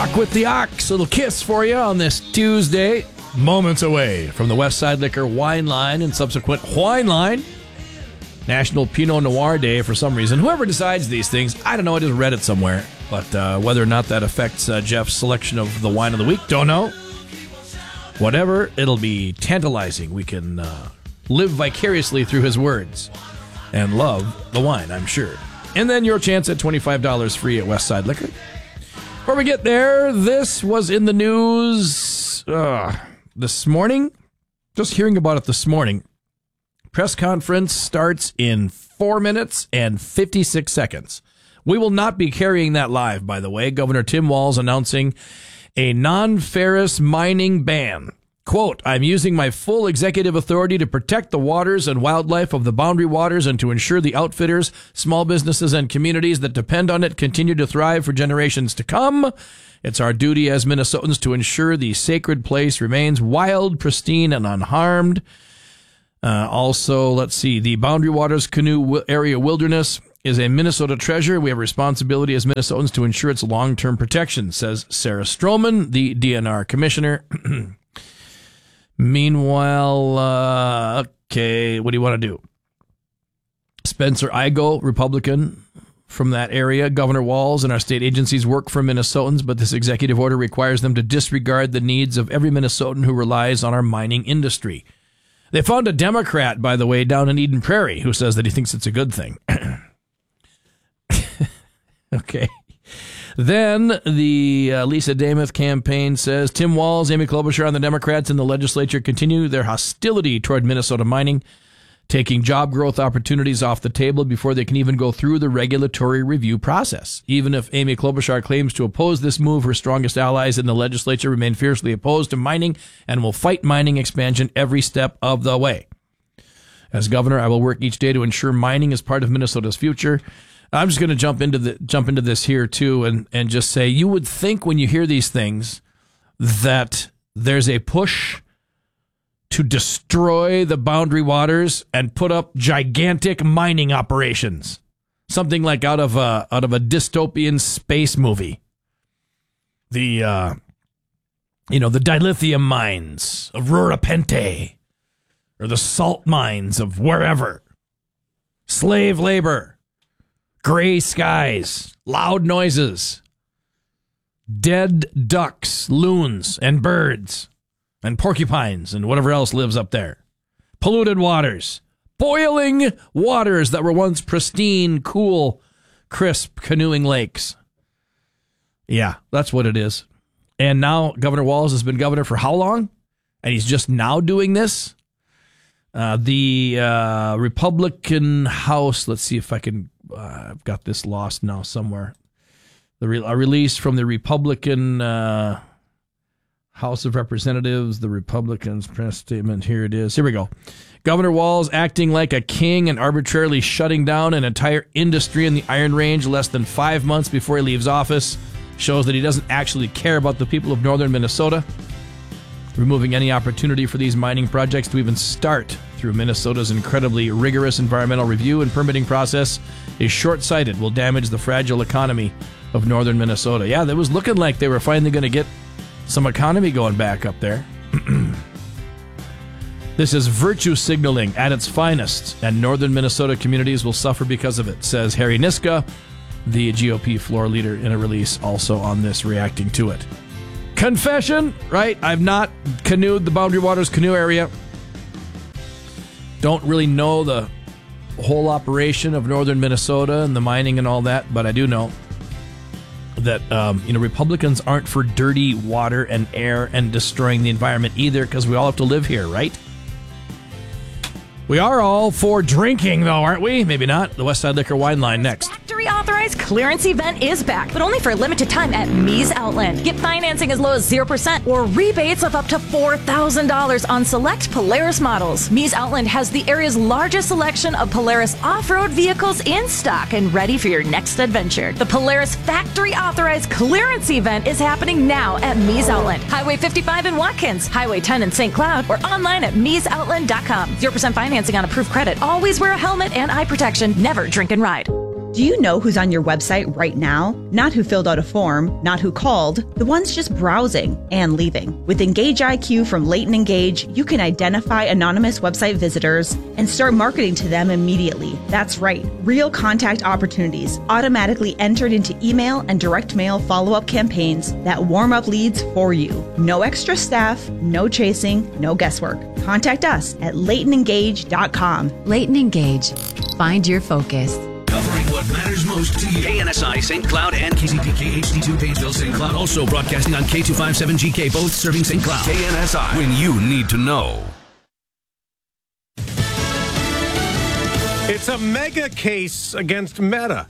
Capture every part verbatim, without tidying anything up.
Walk with the Ox. Little kiss for you on this Tuesday. Moments away from the Westside Liquor Wine Line and subsequent Wine Line. National Pinot Noir Day for some reason. Whoever decides these things, I don't know, I just read it somewhere. But uh, whether or not that affects uh, Jeff's selection of the wine of the week, don't know. Whatever, it'll be tantalizing. We can uh, live vicariously through his words and love the wine, I'm sure. And then your chance at twenty-five dollars free at Westside Liquor. Before we get there, this was in the news uh, this morning. Just hearing about it this morning. Press conference starts in four minutes and fifty-six seconds. We will not be carrying that live, by the way. Governor Tim Walz announcing a non-ferrous mining ban. Quote, I'm using my full executive authority to protect the waters and wildlife of the Boundary Waters and to ensure the outfitters, small businesses, and communities that depend on it continue to thrive for generations to come. It's our duty as Minnesotans to ensure the sacred place remains wild, pristine, and unharmed. Uh, also, let's see, the Boundary Waters Canoe Area Wilderness is a Minnesota treasure. We have a responsibility as Minnesotans to ensure its long-term protection, says Sarah Stroman, the D N R commissioner. Meanwhile, uh, okay, what do you want to do? Spencer Igo, Republican from that area. Governor Walz and our state agencies work for Minnesotans, but this executive order requires them to disregard the needs of every Minnesotan who relies on our mining industry. They found a Democrat, by the way, down in Eden Prairie who says that he thinks it's a good thing. Okay. Then the uh, Lisa Damuth campaign says Tim Walz, Amy Klobuchar, and the Democrats in the legislature continue their hostility toward Minnesota mining, taking job growth opportunities off the table before they can even go through the regulatory review process. Even if Amy Klobuchar claims to oppose this move, her strongest allies in the legislature remain fiercely opposed to mining and will fight mining expansion every step of the way. As governor, I will work each day to ensure mining is part of Minnesota's future. I'm just going to jump into the jump into this here too, and and just say you would think when you hear these things that there's a push to destroy the Boundary Waters and put up gigantic mining operations, something like out of a out of a dystopian space movie. The uh, you know the dilithium mines of Rurapente, or the salt mines of wherever, slave labor. Gray skies, loud noises, dead ducks, loons, and birds, and porcupines, and whatever else lives up there. Polluted waters, boiling waters that were once pristine, cool, crisp canoeing lakes. Yeah, that's what it is. And now Governor Walz has been governor for how long? And he's just now doing this? Uh, the uh, Republican House, let's see if I can, uh, I've got this lost now somewhere. The re- a release from the Republican uh, House of Representatives, the Republicans' press statement, here it is. Here we go. Governor Walz acting like a king and arbitrarily shutting down an entire industry in the Iron Range less than five months before he leaves office shows that he doesn't actually care about the people of northern Minnesota. Removing any opportunity for these mining projects to even start through Minnesota's incredibly rigorous environmental review and permitting process is short-sighted, will damage the fragile economy of northern Minnesota. Yeah, that was looking like they were finally going to get some economy going back up there. This is virtue signaling at its finest, and northern Minnesota communities will suffer because of it, says Harry Niska, the G O P floor leader, in a release also on this, reacting to it. Confession, right? I've not canoed the Boundary Waters canoe area. Don't really know the whole operation of northern Minnesota and the mining and all that, but I do know that um, you know Republicans aren't for dirty water and air and destroying the environment either, because we all have to live here, right? We are all for drinking, though, aren't we? Maybe not. The Westside Liquor Wine Line next. Factory authorized clearance event is back, but only for a limited time at Mees Outland. Get financing as low as zero percent or rebates of up to four thousand dollars on select Polaris models. Mees Outland has the area's largest selection of Polaris off-road vehicles in stock and ready for your next adventure. The Polaris factory authorized clearance event is happening now at Mees Outland. Highway fifty-five in Watkins, Highway ten in Saint Cloud, or online at mees outland dot com. zero percent financing on approved credit. Always wear a helmet and eye protection. Never drink and ride. Do you know who's on your website right now? Not who filled out a form, not who called, the ones just browsing and leaving. With Engage I Q from Leighton Engage, you can identify anonymous website visitors and start marketing to them immediately. That's right, real contact opportunities automatically entered into email and direct mail follow-up campaigns that warm up leads for you. No extra staff, no chasing, no guesswork. Contact us at leighton engage dot com. Leighton Engage. Find your focus. Covering what matters most to you. K N S I, Saint Cloud, and K Z P K H D two, Painesville, Saint Cloud. Also broadcasting on K two fifty-seven G K, both serving Saint Cloud. K N S I, when you need to know. It's a mega case against Meta.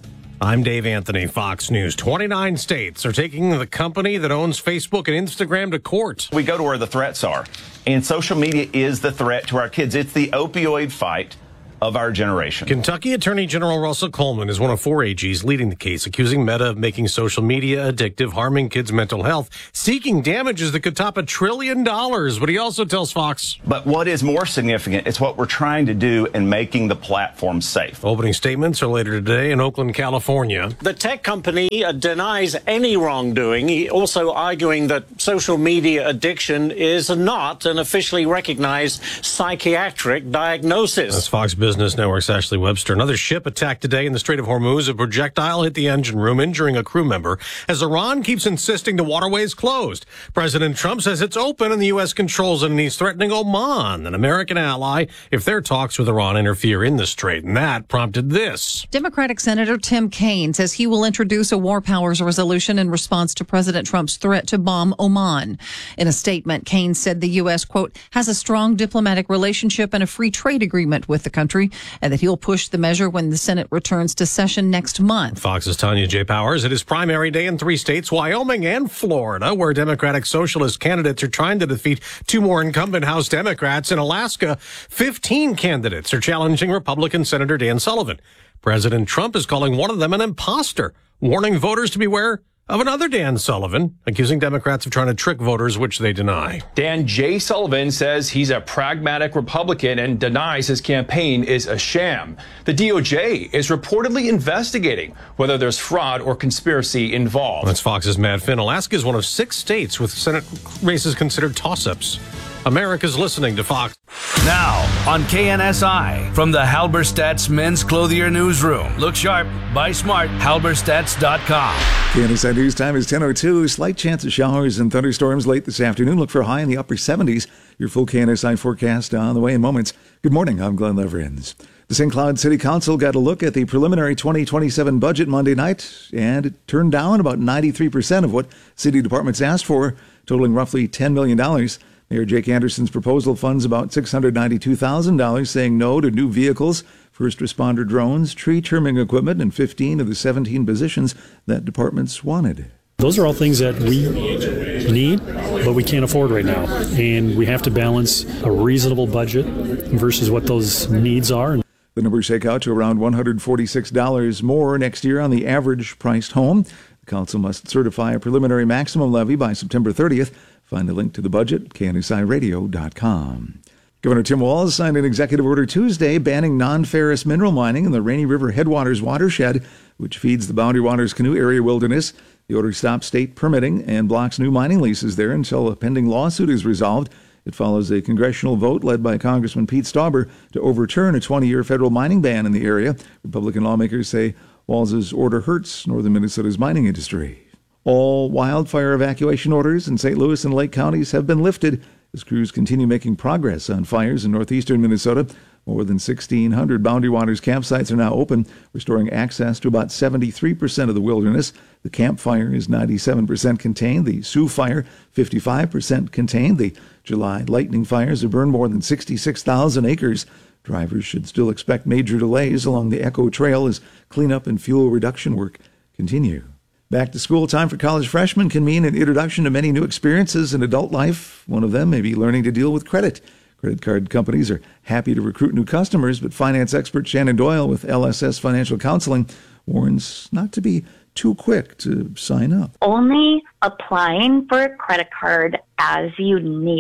I'm Dave Anthony, Fox News. twenty-nine states are taking the company that owns Facebook and Instagram to court. We go to where the threats are, and social media is the threat to our kids. It's the opioid fight of our generation. Kentucky Attorney General Russell Coleman is one of four A Gs leading the case, accusing Meta of making social media addictive, harming kids' mental health, seeking damages that could top a trillion dollars. But he also tells Fox. But what is more significant is what we're trying to do in making the platform safe. Opening statements are later today in Oakland, California. The tech company uh, denies any wrongdoing, he also arguing that social media addiction is not an officially recognized psychiatric diagnosis. That's Fox Business Network's Ashley Webster. Another ship attacked today in the Strait of Hormuz. A projectile hit the engine room, injuring a crew member, as Iran keeps insisting the waterway is closed. President Trump says it's open and the U S controls it, and he's threatening Oman, an American ally, if their talks with Iran interfere in the strait. And that prompted this. Democratic Senator Tim Kaine says he will introduce a war powers resolution in response to President Trump's threat to bomb Oman. In a statement, Kaine said the U S, quote, has a strong diplomatic relationship and a free trade agreement with the country, and that he'll push the measure when the Senate returns to session next month. Fox's Tanya J. Powers. It is primary day in three states, Wyoming and Florida, where Democratic Socialist candidates are trying to defeat two more incumbent House Democrats. In Alaska, fifteen candidates are challenging Republican Senator Dan Sullivan. President Trump is calling one of them an imposter, warning voters to beware of another Dan Sullivan, accusing Democrats of trying to trick voters, which they deny. Dan J. Sullivan says he's a pragmatic Republican and denies his campaign is a sham. The D O J is reportedly investigating whether there's fraud or conspiracy involved. That's Fox's Matt Finn. Alaska is one of six states with Senate races considered toss-ups. America's listening to Fox. Now on K N S I, from the Halberstadt's Men's Clothier Newsroom. Look sharp, buy smart, halberstadt dot com. K N S I News Time is ten oh two. Slight chance of showers and thunderstorms late this afternoon. Look for a high in the upper seventies. Your full K N S I forecast on the way in moments. Good morning, I'm Glenn Leverins. The Saint Cloud City Council got a look at the preliminary twenty twenty-seven budget Monday night, and it turned down about ninety-three percent of what city departments asked for, totaling roughly ten million dollars. Mayor Jake Anderson's proposal funds about six hundred ninety-two thousand dollars, saying no to new vehicles, first responder drones, tree trimming equipment, and fifteen of the seventeen positions that departments wanted. Those are all things that we need, but we can't afford right now. And we have to balance a reasonable budget versus what those needs are. The numbers shake out to around one hundred forty-six dollars more next year on the average priced home. The council must certify a preliminary maximum levy by September thirtieth. Find the link to the budget at K N S I radio dot com. Governor Tim Walz signed an executive order Tuesday banning non-ferrous mineral mining in the Rainy River Headwaters watershed, which feeds the Boundary Waters Canoe Area Wilderness. The order stops state permitting and blocks new mining leases there until a pending lawsuit is resolved. It follows a congressional vote led by Congressman Pete Stauber to overturn a twenty-year federal mining ban in the area. Republican lawmakers say Walz's order hurts northern Minnesota's mining industry. All wildfire evacuation orders in Saint Louis and Lake counties have been lifted as crews continue making progress on fires in northeastern Minnesota. More than sixteen hundred Boundary Waters campsites are now open, restoring access to about seventy-three percent of the wilderness. The Camp Fire is ninety-seven percent contained. The Sioux Fire, fifty-five percent contained. The July lightning fires have burned more than sixty-six thousand acres. Drivers should still expect major delays along the Echo Trail as cleanup and fuel reduction work continue. Back to school time for college freshmen can mean an introduction to many new experiences in adult life. One of them may be learning to deal with credit. Credit card companies are happy to recruit new customers, but finance expert Shannon Doyle with L S S Financial Counseling warns not to be too quick to sign up. Only applying for a credit card as you need it.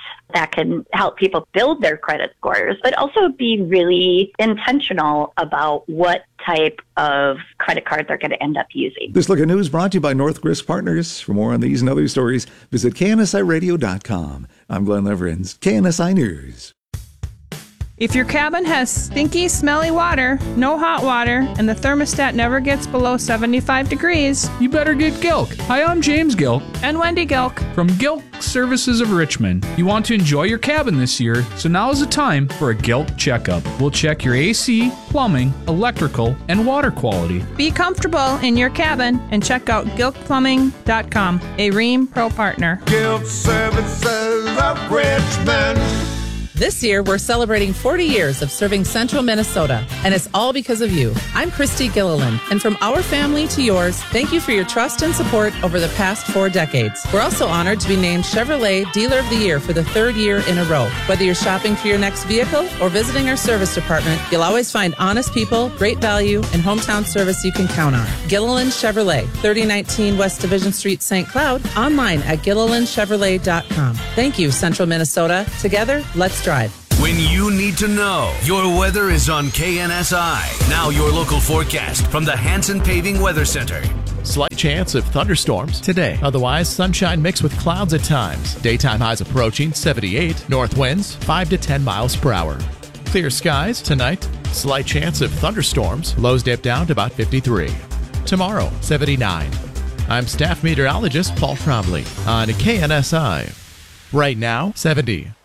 that can help people build their credit scores, but also be really intentional about what type of credit card they're going to end up using. This Look at News brought to you by North Grist Partners. For more on these and other stories, visit K N S I radio dot com. I'm Glenn Leverins, K N S I News. If your cabin has stinky, smelly water, no hot water, and the thermostat never gets below seventy-five degrees, you better get Gilk. Hi, I'm James Gilk. And Wendy Gilk. From Gilk Services of Richmond. You want to enjoy your cabin this year, so now is the time for a Gilk checkup. We'll check your A C, plumbing, electrical, and water quality. Be comfortable in your cabin and check out gilk plumbing dot com, a Rheem Pro partner. Gilk Services of Richmond. This year, we're celebrating forty years of serving Central Minnesota, and it's all because of you. I'm Christy Gilliland, and from our family to yours, thank you for your trust and support over the past four decades. We're also honored to be named Chevrolet Dealer of the Year for the third year in a row. Whether you're shopping for your next vehicle or visiting our service department, you'll always find honest people, great value, and hometown service you can count on. Gilliland Chevrolet, thirty nineteen West Division Street, Saint Cloud, online at gilliland chevrolet dot com. Thank you, Central Minnesota. Together, let's drive. When you need to know, your weather is on K N S I. Now your local forecast from the Hanson Paving Weather Center. Slight chance of thunderstorms today. Otherwise, sunshine mixed with clouds at times. Daytime highs approaching seventy-eight. North winds five to ten miles per hour. Clear skies tonight. Slight chance of thunderstorms. Lows dip down to about fifty-three. Tomorrow, seventy-nine. I'm staff meteorologist Paul Trombley on K N S I. Right now, seventy.